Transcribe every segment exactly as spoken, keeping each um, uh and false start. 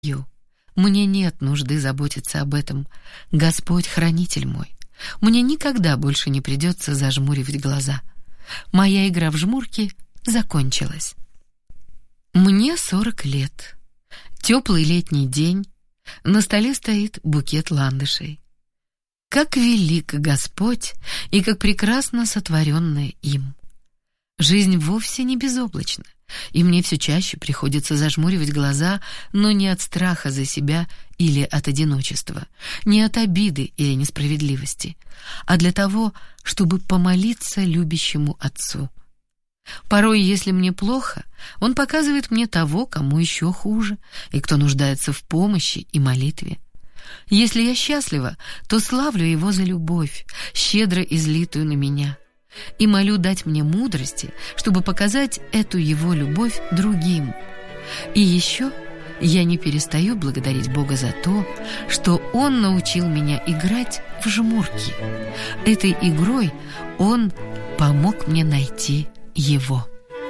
Мне нет нужды заботиться об этом. Господь хранитель мой. Мне никогда больше не придется зажмуривать глаза. Моя игра в жмурки закончилась. Мне сорок лет. Теплый летний день. На столе стоит букет ландышей. Как велик Господь и как прекрасно сотворенное им. Жизнь вовсе не безоблачна, и мне все чаще приходится зажмуривать глаза, но не от страха за себя или от одиночества, не от обиды или несправедливости, а для того, чтобы помолиться любящему Отцу. Порой, если мне плохо, Он показывает мне того, кому еще хуже, и кто нуждается в помощи и молитве. Если я счастлива, то славлю Его за любовь, щедро излитую на меня, и молю дать мне мудрости, чтобы показать эту Его любовь другим. И еще я не перестаю благодарить Бога за то, что Он научил меня играть в жмурки. Этой игрой Он помог мне найти Его.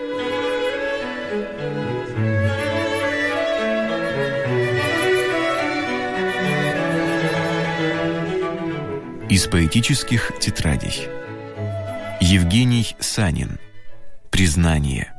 Из поэтических тетрадей. Евгений Санин. Признание.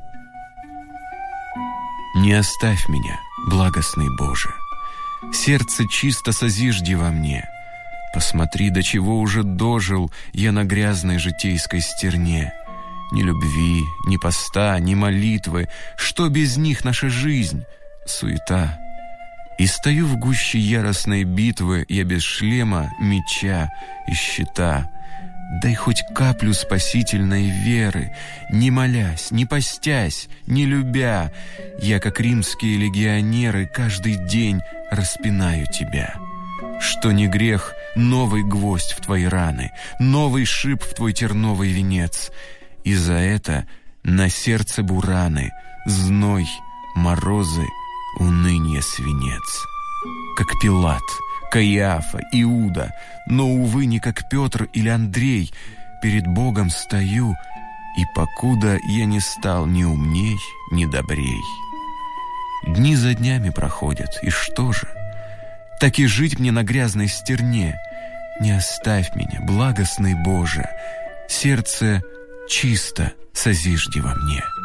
Не оставь меня, благостный Боже. Сердце чисто созижди во мне. Посмотри, до чего уже дожил я на грязной житейской стерне. Ни любви, ни поста, ни молитвы. Что без них наша жизнь? Суета. И стою в гуще яростной битвы я без шлема, меча и щита. Дай хоть каплю спасительной веры, не молясь, не постясь, не любя. Я, как римские легионеры, каждый день распинаю тебя. Что не грех, новый гвоздь в твои раны, новый шип в твой терновый венец. И за это на сердце бураны, зной, морозы, уныние свинец. Как Пилат, Каиафа, Иуда, но, увы, не как Петр или Андрей. Перед Богом стою, и покуда я не стал ни умней, ни добрей. Дни за днями проходят, и что же? Так и жить мне на грязной стерне. Не оставь меня, благостный Боже, сердце чисто созижди во мне.